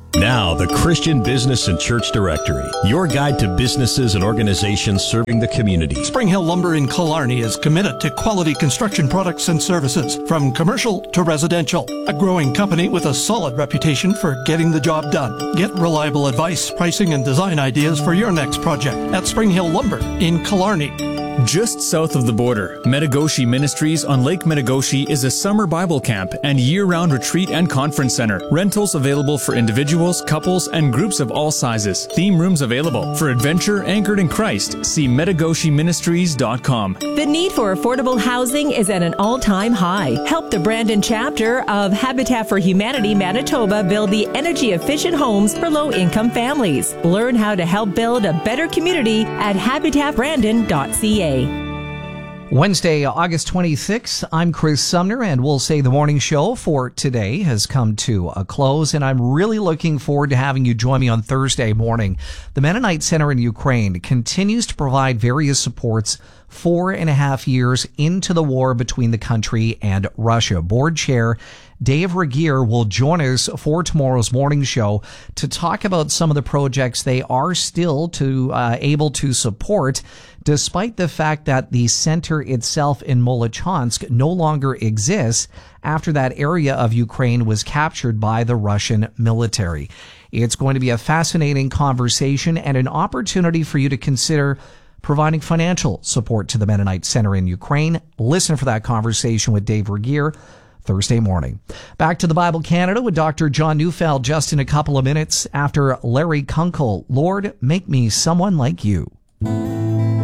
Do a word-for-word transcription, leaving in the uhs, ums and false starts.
Now, the Christian Business and Church Directory, your guide to businesses and organizations serving the community. Spring Hill Lumber in Killarney is committed to quality construction products and services, from commercial to residential. A growing company with a solid reputation for getting the job done. Get reliable advice, pricing, and design ideas for your next project at Spring Hill Lumber in Killarney. Just south of the border, Metigoshe Ministries on Lake Metigoshe is a summer Bible camp and year-round retreat and conference center. Rentals available for individuals, couples, and groups of all sizes. Theme rooms available. For adventure anchored in Christ, see metigoshe ministries dot com. The need for affordable housing is at an all-time high. Help the Brandon chapter of Habitat for Humanity Manitoba build the energy-efficient homes for low-income families. Learn how to help build a better community at habitat brandon dot c a. Wednesday, August twenty-sixth, I'm Chris Sumner, and we'll say the morning show for today has come to a close, and I'm really looking forward to having you join me on Thursday morning. The Mennonite Center in Ukraine continues to provide various supports four and a half years into the war between the country and Russia. Board Chair Dave Regier will join us for tomorrow's morning show to talk about some of the projects they are still to uh, able to support, despite the fact that the center itself in Molochansk no longer exists after that area of Ukraine was captured by the Russian military. It's going to be a fascinating conversation and an opportunity for you to consider providing financial support to the Mennonite Center in Ukraine. Listen for that conversation with Dave Regier Thursday morning. Back to the Bible Canada with Doctor John Neufeld just in a couple of minutes after Larry Kunkel. Lord, make me someone like you.